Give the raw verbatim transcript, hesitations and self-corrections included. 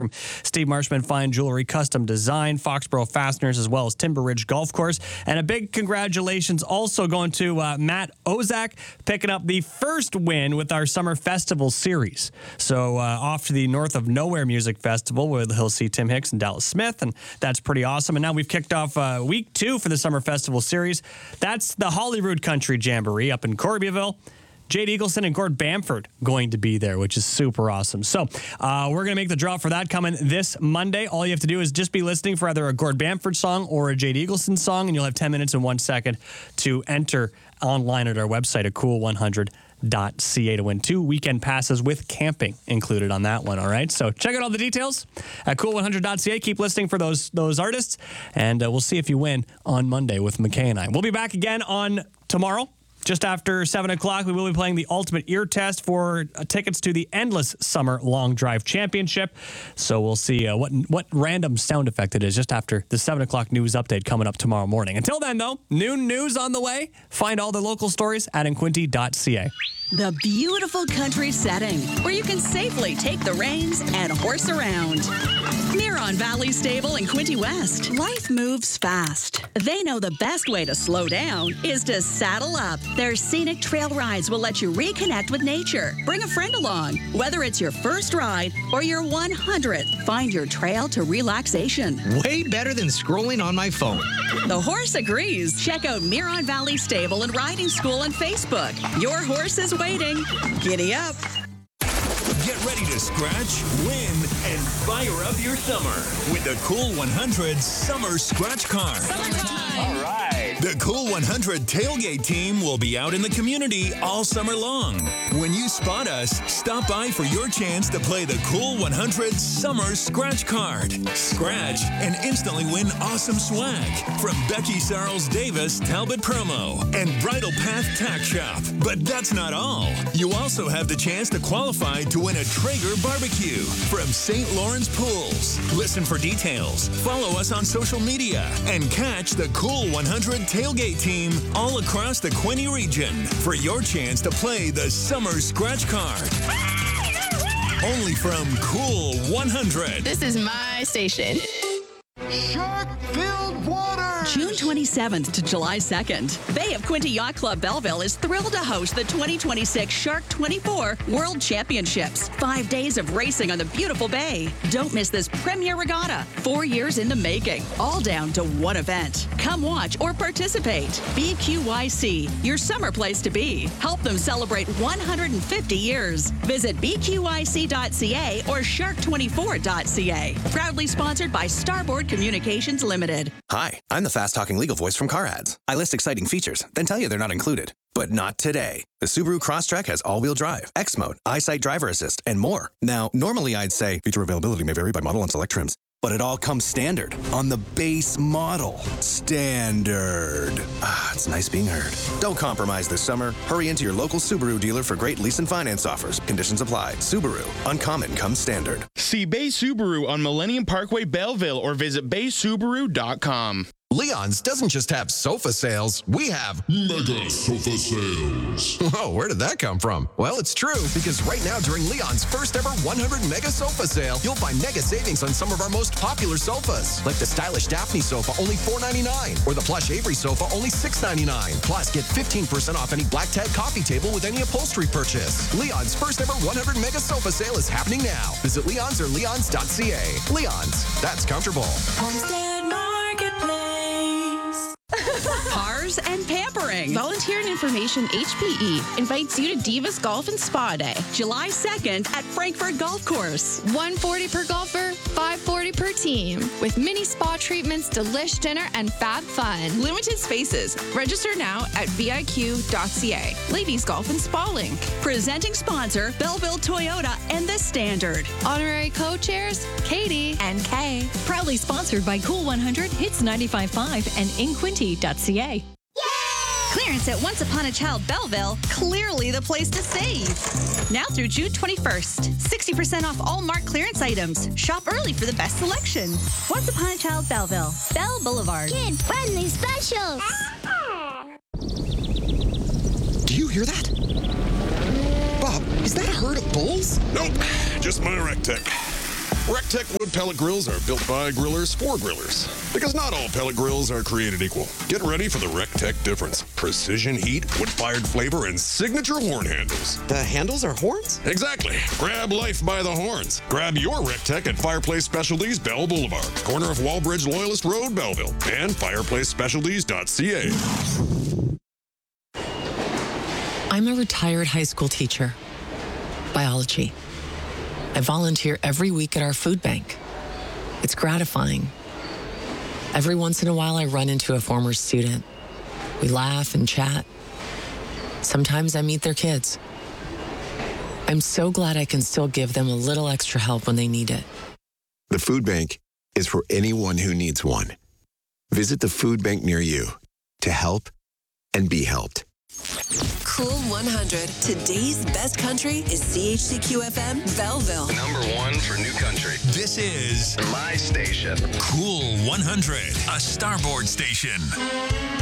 from Steve Marshman Fine Jewelry Custom Design, Foxborough Fasteners, as well as Timber Ridge Golf Course. And a big congratulations also going to uh, Matt Ozak, picking up the first win with our Summer Festival series. So uh, off to the North of Nowhere Music Festival, where he'll see Tim Hicks and Dallas Smith, and that's pretty awesome. And now we've kicked off uh, week two for the Summer Festival series. That's the Holyrood Country Jamboree up in Corbyville. Jade Eagleson and Gord Bamford going to be there, which is super awesome. So uh, we're going to make the draw for that coming this Monday. All you have to do is just be listening for either a Gord Bamford song or a Jade Eagleson song, and you'll have ten minutes and one second to enter online at our website at cool one hundred dot c a to win two weekend passes with camping included on that one, all right? So check out all the details at cool one hundred dot c a. Keep listening for those, those artists, and uh, we'll see if you win on Monday with McKay and I. We'll be back again on tomorrow. Just after seven o'clock, we will be playing the Ultimate Ear Test for uh, tickets to the Endless Summer Long Drive Championship. So we'll see uh, what what random sound effect it is just after the seven o'clock news update coming up tomorrow morning. Until then, though, noon news on the way. Find all the local stories at inquinty dot c a. The beautiful country setting where you can safely take the reins and horse around. Miron Valley Stable in Quinte West. Life moves fast. They know the best way to slow down is to saddle up. Their scenic trail rides will let you reconnect with nature. Bring a friend along. Whether it's your first ride or your one hundredth, find your trail to relaxation. Way better than scrolling on my phone. The horse agrees. Check out Miron Valley Stable and Riding School on Facebook. Your horse is waiting. Giddy up. Get ready to scratch, win, and fire up your summer with the Cool one hundred Summer Scratch Card. All right. The Cool one hundred tailgate team will be out in the community all summer long. When you spot us, stop by for your chance to play the Cool one hundred Summer Scratch Card. Scratch and instantly win awesome swag from Becky Sarles Davis Talbot Promo and Bridal Path Tack Shop. But that's not all. You also have the chance to qualify to win a Traeger barbecue from Saint Lawrence Pools. Listen for details, follow us on social media, and catch the Cool one hundred tailgate team all across the Quinte region for your chance to play the Summer Scratch Card. Only from Cool one hundred. This is my station. Shark-filled water! June twenty-seventh to July second. Bay of Quinte Yacht Club Belleville is thrilled to host the twenty twenty-six Shark twenty-four World Championships. Five days of racing on the beautiful bay. Don't miss this premier regatta. Four years in the making. All down to one event. Come watch or participate. B Q Y C, your summer place to be. Help them celebrate one hundred fifty years. Visit b q y c dot c a or shark twenty-four dot c a. Proudly sponsored by Starboard Communications Limited. Hi, I'm the fast-talking legal voice from Car Ads. I list exciting features, then tell you they're not included. But not today. The Subaru Crosstrek has all-wheel drive, X-Mode, EyeSight driver assist, and more. Now, normally I'd say feature availability may vary by model and select trims, but it all comes standard on the base model. Standard. Ah, it's nice being heard. Don't compromise this summer. Hurry into your local Subaru dealer for great lease and finance offers. Conditions apply. Subaru. Uncommon comes standard. See Bay Subaru on Millennium Parkway, Belleville, or visit bay subaru dot com. Leon's doesn't just have sofa sales, we have mega sofa sales. Whoa, where did that come from? Well, it's true, because right now during Leon's first ever one hundred mega sofa sale, you'll find mega savings on some of our most popular sofas, like the stylish Daphne sofa, only four ninety-nine, or the plush Avery sofa, only six ninety-nine. Plus, get fifteen percent off any Black Tag coffee table with any upholstery purchase. Leon's first ever one hundred mega sofa sale is happening now. Visit Leon's or leons dot c a. Leon's, that's comfortable. Homestead Marketplace. Cars and pampering. Volunteer and Information H P E invites you to Divas Golf and Spa Day. July second at Frankfurt Golf Course. one forty per golfer, five forty per team. With mini spa treatments, delish dinner, and fab fun. Limited spaces. Register now at v i q dot c a. Ladies Golf and Spa Link. Presenting sponsor, Belleville Toyota and The Standard. Honorary co-chairs, Katie and Kay. Proudly sponsored by Cool one hundred, Hits ninety-five point five, and inquinty dot c a. Clearance at Once Upon a Child Belleville, clearly the place to save. Now through June twenty-first, sixty percent off all Mark clearance items. Shop early for the best selection. Once Upon a Child Belleville, Bell Boulevard. Kid-friendly specials. Do you hear that? Bob, is that a herd of bulls? Nope, just my rec tech. RecTech wood pellet grills are built by grillers for grillers. Because not all pellet grills are created equal. Get ready for the RecTech difference. Precision heat, wood-fired flavor, and signature horn handles. The handles are horns? Exactly. Grab life by the horns. Grab your RecTech at Fireplace Specialties, Bell Boulevard, corner of Wallbridge Loyalist Road, Belleville, and fireplace specialties dot c a. I'm a retired high school teacher. Biology. I volunteer every week at our food bank. It's gratifying. Every once in a while, I run into a former student. We laugh and chat. Sometimes I meet their kids. I'm so glad I can still give them a little extra help when they need it. The food bank is for anyone who needs one. Visit the food bank near you to help and be helped. Cool one hundred. Today's best country is C H C Q F M Belleville. Number one for new country. This is my station. Cool one hundred, a Starboard station.